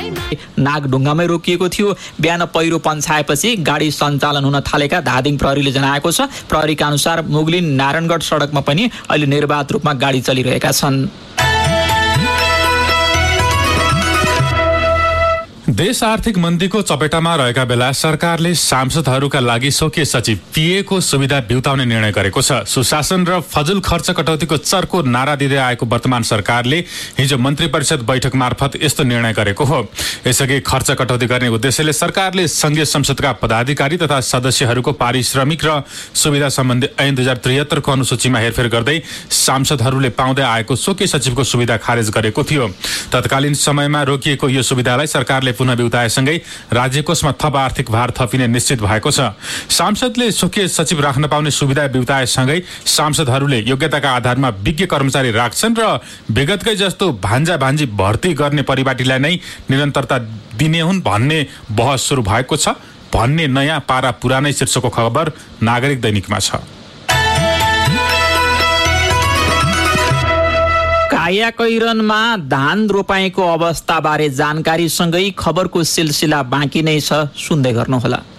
नागढुङ्गामै रोकिएको थियो। बिहान पहिरो पन्छाएपछि गाडी सञ्चालन हुन थालेका धादिङ प्रहरीले जनाएको छ। प्रहरीका अनुसार मुगलिन नारायणगढ सडकमा पनि अहिले निर्वाध रूपमा गाडी चलिरहेका छन्। देश आर्थिक मन्दीको चपेटामा रहेका बेला सरकारले सांसदहरूका लागि स्वकीय सचिव पीएको सुविधा बिउताउने निर्णय गरेको छ। सुशासन र फजुल खर्च कटौतीको चर्को नारा दिँदै आएको वर्तमान सरकारले हिजो मन्त्री परिषद बैठक मार्फत यस्तो निर्णय गरेको हो। यसअघि खर्च कटौती गर्ने उद्देश्यले सरकारले संघीय संसदका पदाधिकारी तथा सदस्यहरूको पारिश्रमिक र सुविधा सम्बन्धी ऐन 2073 को अनुसूचीमा हेरफेर गर्दै सांसदहरूले पाउँदै आएको स्वकीय सचिवको सुविधा खारेज गरेको थियो। तत्कालीन समयमा रोकिएको यो सुविधालाई सरकारले पुनः बिउताएसँगै राज्यकोषमा थप आर्थिक भार थपिने निश्चित भएको छ। सांसदले स्वकीय सचिव राख्न पाउने सुविधा बिउताएसँगै सांसदहरूले योग्यताका आधारमा विज्ञ कर्मचारी राख्छन् र विगतकै जस्तो भान्जा भान्जी भर्ती गर्ने परिपाटीलाई नै निरन्तरता दिने हुन् भन्ने बहस सुरु भएको छ भन्ने नयाँ पारा पुरानै शीर्षकको खबर नागरिक दैनिकमा छ। कायाकैरनमा धान रोपाईको अवस्थाबारे जानकारीसँगै खबरको सिलसिला बाँकी नै छ, सुन्दै गर्नुहोला।